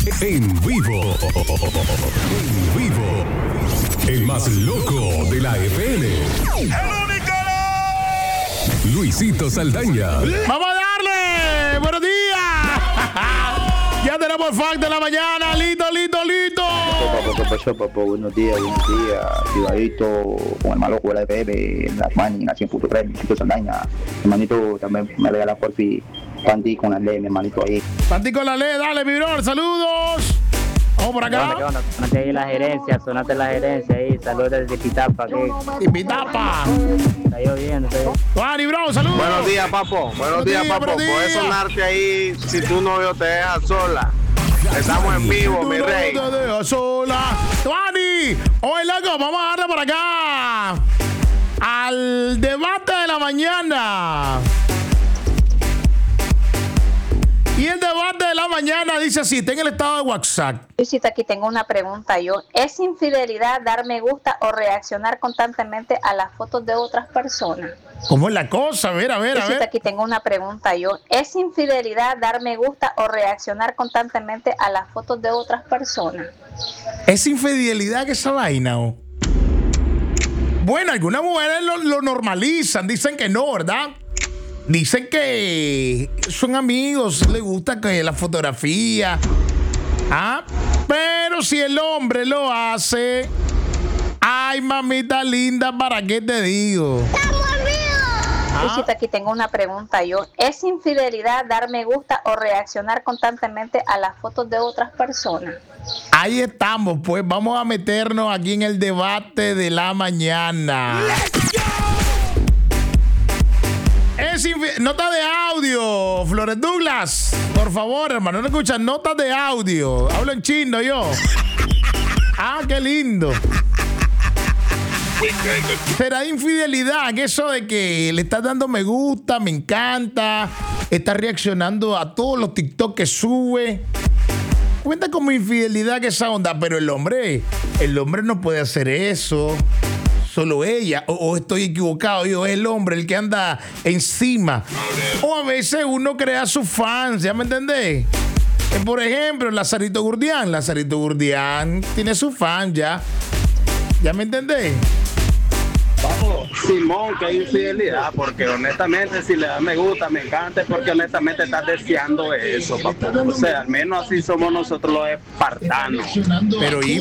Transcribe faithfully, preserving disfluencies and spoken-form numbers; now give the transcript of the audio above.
En vivo. En vivo. El más loco de la F M. ¡El único! Luisito Saldaña. ¡Vamos a darle! ¡Buenos días! Ya tenemos el fact de la mañana. ¡Listo, listo, listo! ¿Qué pasó, papá? Buenos días, buenos días. Activadito con el malo de la F M, en las manos, así en punto tres, Luisito Saldaña. Hermanito, también me regala por fin Panty con la ley, mi hermanito ahí. Panty con la ley, dale, mi bro, saludos. Vamos por acá. ¿Qué onda? Sonate ahí la gerencia, sonate la gerencia ahí. Saludos desde Pitapa. ¿Qué? Pitapa. Está lloviendo. Dani, bro, saludos. Buenos días, papo. Buenos, buenos días, días, papo. Puedes sonarte ahí si tu novio te deja sola. Estamos en vivo, mi rey. No te deja sola. Dani, oye, loco, vamos a darle por acá al debate de la mañana. Y el debate de la mañana dice así, está en el estado de WhatsApp. Luisito, aquí tengo una pregunta yo. ¿Es infidelidad dar me gusta o reaccionar constantemente a las fotos de otras personas? ¿Cómo es la cosa? A ver, a ver, a Luisito, ver. aquí tengo una pregunta yo. ¿Es infidelidad dar me gusta o reaccionar constantemente a las fotos de otras personas? ¿Es infidelidad que esa vaina o? Bueno, algunas mujeres lo, lo normalizan, dicen que no, ¿verdad? Dicen que son amigos, les gusta que la fotografía. Ah, pero si el hombre lo hace, ay, mamita linda, ¿para qué te digo? Ah. Luisito, aquí tengo una pregunta yo. ¿Es infidelidad dar me gusta o reaccionar constantemente a las fotos de otras personas? Ahí estamos, pues vamos a meternos aquí en el debate de la mañana. Es infi- nota de audio, Flores Douglas. Por favor, hermano, no escuchan notas de audio. Hablo en chino yo. Ah, qué lindo. ¿Será infidelidad eso de que le estás dando me gusta, me encanta, estás reaccionando a todos los TikTok que sube? Cuenta como infidelidad que esa onda, pero el hombre, el hombre no puede hacer eso. Solo ella, o, o estoy equivocado, yo es el hombre el que anda encima. O a veces uno crea sus fans, ¿ya me entendés? Eh, por ejemplo, Lazarito Gurdián, Lazarito Gurdián tiene sus fans ya. ¿Ya me entendés? Papo, Simón, que hay infidelidad, porque honestamente si le das me gusta, me encanta, es porque honestamente estás deseando eso, papo. O sea, al menos así somos nosotros los espartanos. Pero